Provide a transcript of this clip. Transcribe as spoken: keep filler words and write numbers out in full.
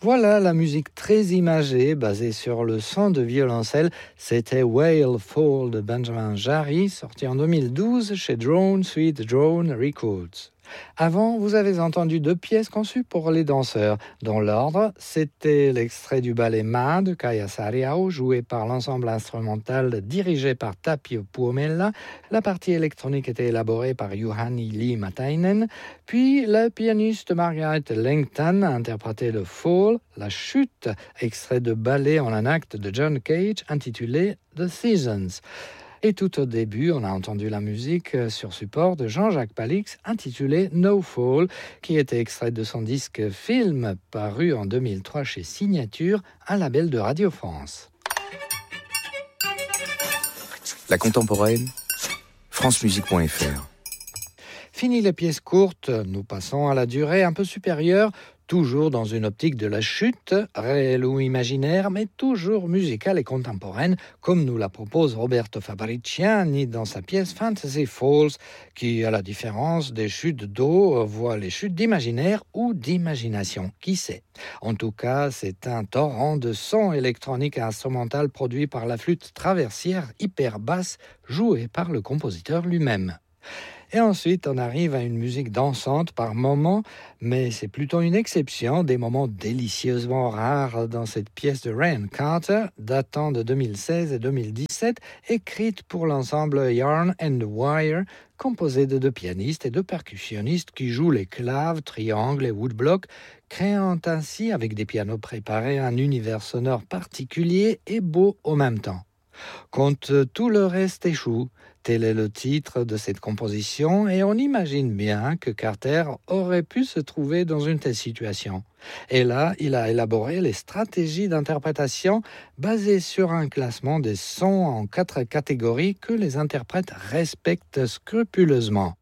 Voilà la musique très imagée, basée sur le son de violoncelle. C'était Whale Fall de Benjamin Jarry, sorti en deux mille douze chez Drone Sweet Drone Records. Avant, vous avez entendu deux pièces conçues pour les danseurs. Dans l'ordre, c'était l'extrait du ballet Ma de Kaija Saariaho, joué par l'ensemble instrumental dirigé par Tapio Puomella. La partie électronique était élaborée par Juhani Liimatainen. Puis, la pianiste Margaret Langton a interprété le Fall, la chute, extrait de ballet en un acte de John Cage intitulé The Seasons. Et tout au début, on a entendu la musique sur support de Jean-Jacques Palix intitulée No Fall, qui était extrait de son disque Film, paru en deux mille trois chez Signature, un label de Radio France. La contemporaine, francemusique point f r. Fini les pièces courtes, nous passons à la durée un peu supérieure, toujours dans une optique de la chute, réelle ou imaginaire, mais toujours musicale et contemporaine, comme nous la propose Roberto Fabriciani dans sa pièce Fantasy Falls, qui, à la différence des chutes d'eau, voit les chutes d'imaginaire ou d'imagination, qui sait. En tout cas, c'est un torrent de sons électroniques et instrumentales produit par la flûte traversière hyper basse, jouée par le compositeur lui-même. Et ensuite, on arrive à une musique dansante par moments, mais c'est plutôt une exception, des moments délicieusement rares dans cette pièce de Ryan Carter, datant de deux mille seize et deux mille dix-sept, écrite pour l'ensemble Yarn and Wire, composé de deux pianistes et deux percussionnistes qui jouent les claves, triangles et woodblocks, créant ainsi, avec des pianos préparés, un univers sonore particulier et beau au même temps. Quand tout le reste échoue, tel est le titre de cette composition et on imagine bien que Carter aurait pu se trouver dans une telle situation. Et là, il a élaboré les stratégies d'interprétation basées sur un classement des sons en quatre catégories que les interprètes respectent scrupuleusement.